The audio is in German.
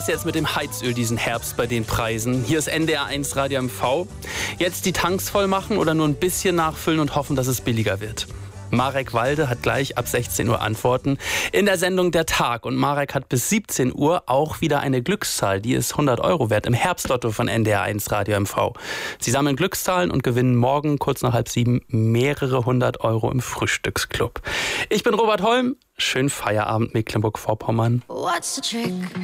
Jetzt mit dem Heizöl diesen Herbst bei den Preisen. Hier ist NDR1 Radio MV. Jetzt die Tanks voll machen oder nur ein bisschen nachfüllen und hoffen, dass es billiger wird. Marek Walde hat gleich ab 16 Uhr Antworten in der Sendung Der Tag. Und Marek hat bis 17 Uhr auch wieder eine Glückszahl, die ist 100 € wert im Herbstlotto von NDR1 Radio MV. Sie sammeln Glückszahlen und gewinnen morgen kurz nach 6:30 mehrere 100 € im Frühstücksclub. Ich bin Robert Holm. Schönen Feierabend, Mecklenburg-Vorpommern.